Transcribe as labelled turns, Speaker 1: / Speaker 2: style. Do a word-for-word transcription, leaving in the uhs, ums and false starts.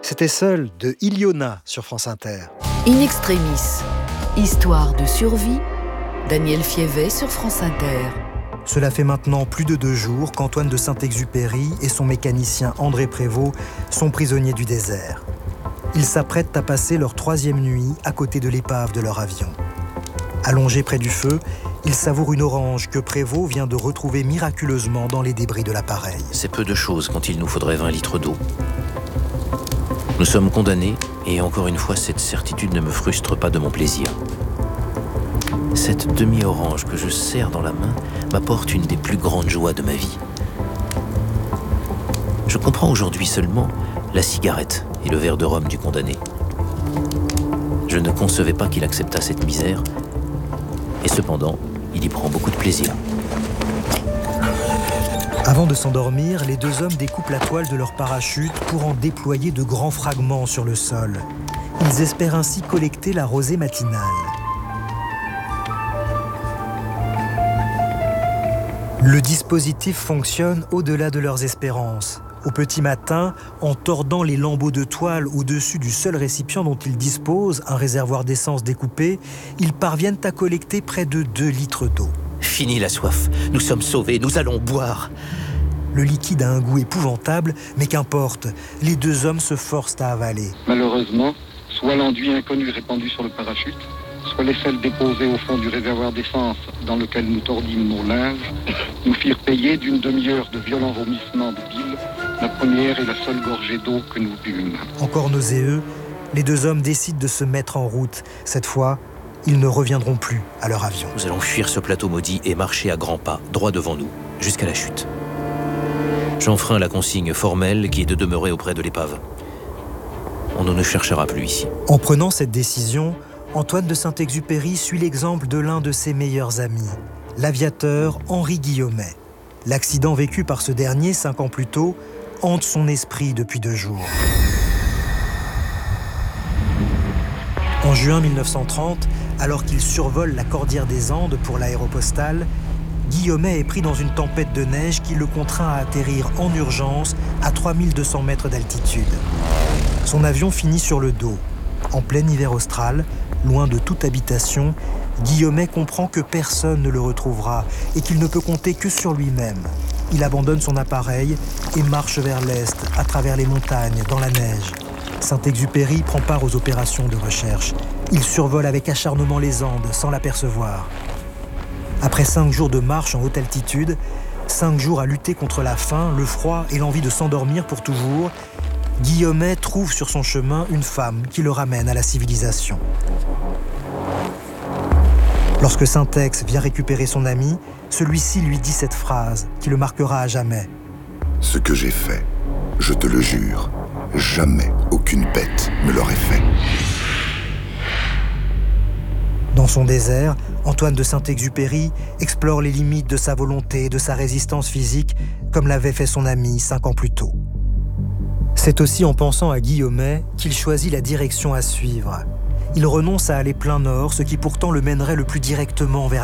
Speaker 1: C'était Seul de Iliona sur France Inter.
Speaker 2: In extremis, histoire de survie, Daniel Fievet sur France Inter.
Speaker 3: Cela fait maintenant plus de deux jours qu'Antoine de Saint-Exupéry et son mécanicien André Prévost sont prisonniers du désert. Ils s'apprêtent à passer leur troisième nuit à côté de l'épave de leur avion. Allongés près du feu, ils savourent une orange que Prévost vient de retrouver miraculeusement dans les débris de l'appareil.
Speaker 4: C'est peu de choses quand il nous faudrait vingt litres d'eau. Nous sommes condamnés, et encore une fois, cette certitude ne me frustre pas de mon plaisir. Cette demi-orange que je serre dans la main m'apporte une des plus grandes joies de ma vie. Je comprends aujourd'hui seulement la cigarette et le verre de rhum du condamné. Je ne concevais pas qu'il acceptât cette misère, et cependant, il y prend beaucoup de plaisir.
Speaker 3: Avant de s'endormir, les deux hommes découpent la toile de leur parachute pour en déployer de grands fragments sur le sol. Ils espèrent ainsi collecter la rosée matinale. Le dispositif fonctionne au-delà de leurs espérances. Au petit matin, en tordant les lambeaux de toile au-dessus du seul récipient dont ils disposent, un réservoir d'essence découpé, ils parviennent à collecter près de deux litres d'eau.
Speaker 4: Fini la soif, nous sommes sauvés, nous allons boire.
Speaker 3: Le liquide a un goût épouvantable, mais qu'importe, les deux hommes se forcent à avaler.
Speaker 5: Malheureusement, soit l'enduit inconnu répandu sur le parachute, soit les sels déposés au fond du réservoir d'essence dans lequel nous tordîmes nos linges, nous firent payer d'une demi-heure de violents vomissements de bile la première et la seule gorgée d'eau que nous bûmes.
Speaker 3: Encore nauséeux, les deux hommes décident de se mettre en route. Cette fois, ils ne reviendront plus à leur avion.
Speaker 4: Nous allons fuir ce plateau maudit et marcher à grands pas, droit devant nous, jusqu'à la chute. J'enfreins la consigne formelle qui est de demeurer auprès de l'épave. On ne nous cherchera plus ici.
Speaker 3: En prenant cette décision, Antoine de Saint-Exupéry suit l'exemple de l'un de ses meilleurs amis, l'aviateur Henri Guillaumet. L'accident vécu par ce dernier cinq ans plus tôt hante son esprit depuis deux jours. En juin mille neuf cent trente, alors qu'il survole la Cordillère des Andes pour l'Aéropostale, Guillaumet est pris dans une tempête de neige qui le contraint à atterrir en urgence à trois mille deux cents mètres d'altitude. Son avion finit sur le dos. En plein hiver austral, loin de toute habitation, Guillaumet comprend que personne ne le retrouvera et qu'il ne peut compter que sur lui-même. Il abandonne son appareil et marche vers l'est, à travers les montagnes, dans la neige. Saint-Exupéry prend part aux opérations de recherche. Il survole avec acharnement les Andes, sans l'apercevoir. Après cinq jours de marche en haute altitude, cinq jours à lutter contre la faim, le froid et l'envie de s'endormir pour toujours, Guillaumet trouve sur son chemin une femme qui le ramène à la civilisation. Lorsque Saint-Ex vient récupérer son ami, celui-ci lui dit cette phrase qui le marquera à jamais.
Speaker 6: « Ce que j'ai fait, je te le jure, jamais aucune bête ne l'aurait fait. »
Speaker 3: Dans son désert, Antoine de Saint-Exupéry explore les limites de sa volonté et de sa résistance physique comme l'avait fait son ami cinq ans plus tôt. C'est aussi en pensant à Guillaumet qu'il choisit la direction à suivre. Il renonce à aller plein nord, ce qui pourtant le mènerait le plus directement vers